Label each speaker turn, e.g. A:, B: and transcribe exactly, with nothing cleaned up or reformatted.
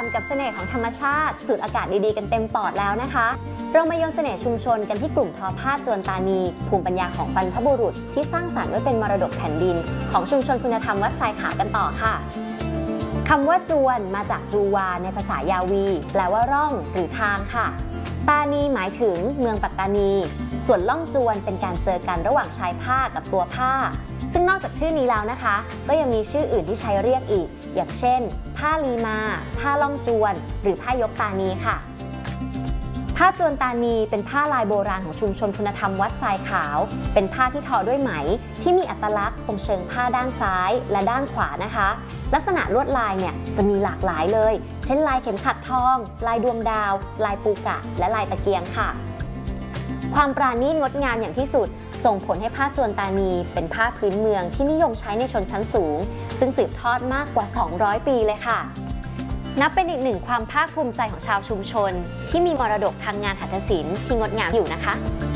A: ำกับเสน่ห์ของธรรมชาติสูดอากาศดีๆกันเต็มปอดแล้วนะคะเรามาโยนเสน่ห์ชุมชนกันที่กลุ่มทอผ้าจวนตานีภูมิปัญญาของบรรพบุรุษที่สร้างสรรค์ไว้เป็นมรดกแผ่นดินของชุมชนคุณธรรมวัดทรายขาวกันต่อค่ะคำว่าจวนมาจากจูวาในภาษายาวีแปลว่าร่องหรือทางค่ะตานีหมายถึงเมืองปัตตานีส่วนล่องจวนเป็นการเจอกันระหว่างชายผ้ากับตัวผ้าซึ่งนอกจากชื่อนี้แล้วนะคะก็ยังมีชื่ออื่นที่ใช้เรียกอีกอย่างเช่นผ้าลีมาผ้าล่องจวนหรือผ้ายกตานีค่ะผ้าจวนตานีเป็นผ้าลายโบราณของชุมชนคุณธรรมวัดทรายขาวเป็นผ้าที่ทอด้วยไหมที่มีอัตลักษณ์ตรงเชิงผ้าด้านซ้ายและด้านขวานะคะลักษณะลวดลายเนี่ยจะมีหลากหลายเลยเช่นลายเข็มขัดทองลายดวงดาวลายปูกะและลายตะเกียงค่ะความปราณีตงดงามอย่างที่สุดส่งผลให้ผ้าจวนตานีเป็นผ้าพื้นเมืองที่นิยมใช้ในชนชั้นสูงซึ่งสืบทอดมากกว่าสองร้อยปีเลยค่ะนับเป็นอีกหนึ่งความภาคภูมิใจของชาวชุมชนที่มีมรดกทางงานหัตถศิลป์ที่งดงามอยู่นะคะ